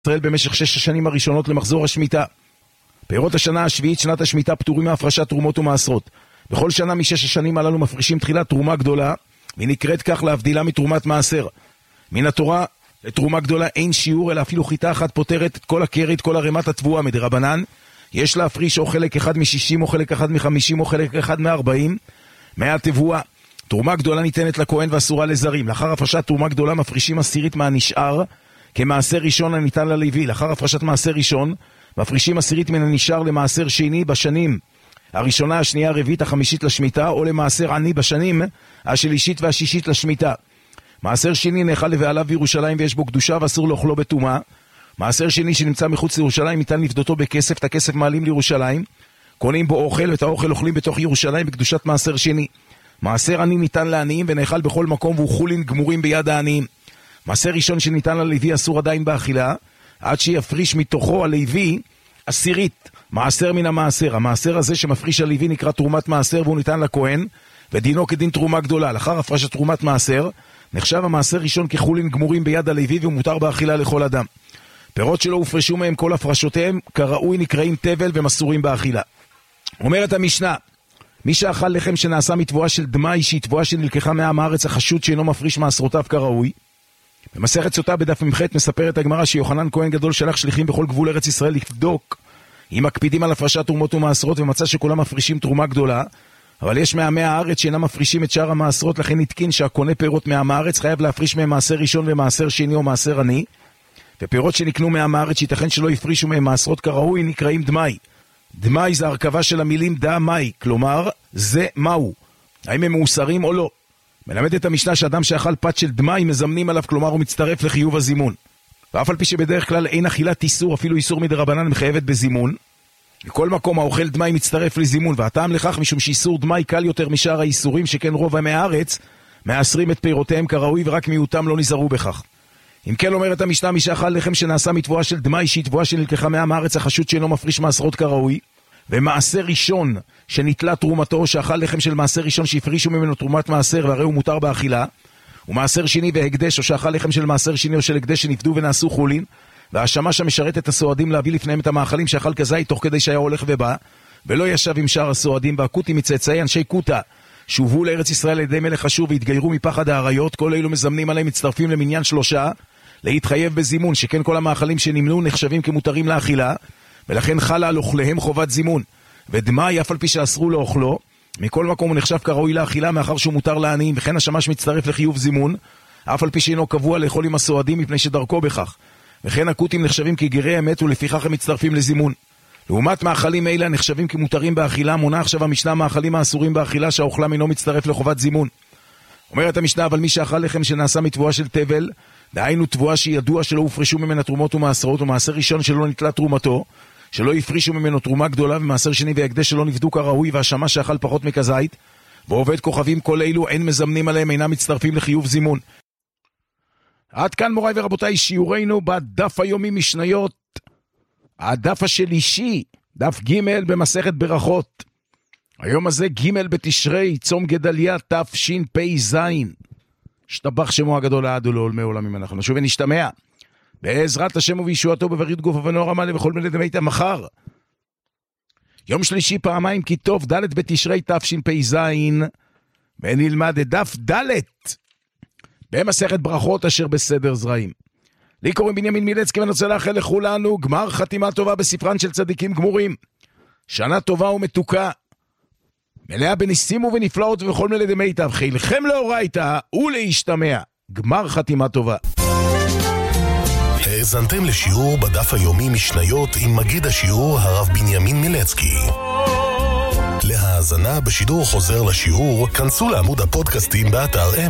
ישראל במשך 6 השנים הראשונות למחזור השמיטה. פירות השנה השביעית, שנת השמיטה, פטורים מהפרשת תרומות ומעשרות. בכל שנה מ6 השנים הללו מפרישים תחילה תרומה גדולה, והיא נקראת כך להבדילה מתרומת מעשר. מן התורה לתרומה גדולה אין שיעור, אלא אפילו חיטה אחת פותרת את כל הקרית, כל הרמת התבואה מדרבנן. יש להפריש או חלק אחד מ60 או חלק אחד מ50 או חלק אחד מ40 מהתבואה. תרומה גדולה ניתנת לכהן ואסורה לזרים. לאחר הפרשת תרומה גדולה מפרישים 10 מהנשאר כמעשר ראשון הניתן ללוי. לאחר הפרשת מעשר ראשון מפרישים 10 מן הנשאר למעשר שני בשנים הראשונה, השנייה, הרביעית, החמישית לשמיטה, או למעשר עני בשנים השלישית והשישית לשמיטה. מעשר שני נאכל לבעליו בירושלים ויש בו קדושה ואסור לאכלו בטומאה. מעשר שני שנמצא מחוץ לירושלים ניתן לפדותו בכסף, את הכסף מעלים לירושלים, קונים בו אוכל ואת האוכל אוכלים בתוך ירושלים בקדושת מעשר שני. מעשר עני ניתן לעניים ונאכל בכל מקום והוא חולין גמורים ביד העניים. מעשר ראשון שניתן ללוי אסור עדיין באכילה, עד שיפריש מתוכו הלוי 10 מעשר מן המעשר. המעשר הזה שמפריש הלוי נקרא תרומת מעשר והוא ניתן לכהן, ודינו כדין תרומה גדולה. לאחר הפרשת תרומת מעשר נחשב המעשר ראשון כחולין גמורים ביד הלוי והוא מותר באכילה לכל אדם. פירות שלא הופרשו מהם כל הפרשותיהם כראוי נקראים תבל ומסורים באכילה. אומרת המשנה, מי שאכל לחם שנעשה מתבואה של דמאי, שהיא תבואה שנלקחה מעם הארץ החשוד שאינו מפריש מעשרותיו כראוי. במסכת סוטה בדף מ"ח מספרת הגמרא שיוחנן כהן גדול שלח שליחים בכל גבול ארץ ישראל לבדוק אם מקפידים על הפרשת תרומות ומעשרות, ומצא שכולם מפרישים תרומה גדולה, אבל יש מעמי הארץ שאינם מפרישים את שאר המעשרות, לכן נתקין שהקונה פירות מעם הארץ חייב להפריש מהם מעשר ראשון ומעשר שני או מעשר עני, ופירות שנקנו מעם הארץ שיתכן שלא יפרישו מהם מעשרות כראוי נקראים דמאי. דמאי זה הרכבה של המילים דה מאי, כלומר זה מהו, האם הם מאוסרים או לא. מלמדת המשנה שאדם שאכל פת של דמאי מזמנים עליו, כלומר הוא מצטרף לחיוב הזימון. ואף על פי שבדרך כלל אין אכילת איסור, אפילו איסור מדרבנן מחייבת בזימון, בכל מקום האוכל דמאי מצטרף לזימון, והטעם לכך משום שאיסור דמאי קל יותר משאר האיסורים, שכן רוב עמי הארץ מאסרים את פירותיהם כראוי ורק מיעוטם לא נזהרו בכך. אם כן אומרת המשנה, מי שאכל לחם שנעשה מתבואה של דמאי, שהיא תבואה שנלקחה מעם הארץ החשוד שאינו מפריש מעשרות כראוי, ומעשר ראשון שנתלה תרומתו, שאכל לחם של מעשר ראשון שהפרישו ממנו תרומת מעשר והרי הוא מותר באכילה, ומעשר שני והקדש, או שאכל לחם של מעשר שני או של הקדש שנפדו ונעשו חולין, והשמש המשרת את הסועדים להביא לפניהם את המאכלים שאכל כזית תוך כדי שהיה הולך ובא, ולא ישב עם שאר הסועדים, והקוטים מצאצאי אנשי קוטה שובו לארץ ישראל על ידי מלך אשור והתגיירו מפחד האריות, כל אלו מזמנים עליהם מצטרפים למניין 3 להתחייב בזימון, שכן כל המאכלים שנמנו נחשבים כמותרים לאכילה, ולכן חלה על אוכליהם חובת זימון. ודמאי אף על פי שאסרו לאוכלו, מכל מקום הוא נחשב כראוי לאכילה מאחר שהוא מותר לעניים, וכן השמש מצטרף לחיוב זימון, אף על פי שאינו קבוע לאכול עם הסועדים מפני שדרכו בכך. וכן הקוטים נחשבים כגרי אמת ולפיכך הם מצטרפים לזימון. לעומת מאכלים אלה נחשבים כמותרים באכילה, מונה עכשיו המשנה מאכלים האסורים באכילה שהאוכלם אינו מצטרף לחובת זימון. אומרת המשנה, אבל מי שאכל לחם שנעשה מתבואה של תבל, דהיינו תבואה שידוע שלא הופרשו ממנה תרומות ומעשרות, ומעשר ראשון שלא נתלה תרומתו, שלא יפרישו ממנו תרומה גדולה, ומעשר שני והקדש שלא נפדו כראוי, והשמש שאכל פחות מכזית, ועובד כוכבים כל אלו אין מזמנים עליהם, אינם מצטרפים לחיוב זימון. עד כאן מוריי ורבותיי שיעורנו בדף היומי משניות, הדף השלישי, דף ג' במסכת ברכות. היום הזה ג' בתשרי, צום גדליה תשפ"ז. השתבח שמו הגדול לעד ולעולמי עולמים. אנחנו נשוב ונשתמע בעזרת השם ובישועתו בבריאות גוף ונוער עמל וכל מיני דמי מחר. יום שלישי פעמיים כי טוב, ד' בתשרי תשפ"ז, ונלמד את דף ד' במסכת ברכות אשר בסדר זרעים. לי קוראים בנימין מילצקי ואני רוצה לאחל לכולנו גמר חתימה טובה בספרן של צדיקים גמורים, שנה טובה ומתוקה, מלאה בניסים ובנפלאות ובכל מיני דמיטב, חילכם לאורייתא ולהשתמע. גמר חתימה טובה. האזנתם לשיעור בדף היומי משניות עם מגיד השיעור הרב בנימין מילצקי. להאזנה בשידור חוזר לשיעור כנסו לעמוד הפודקאסטים באתר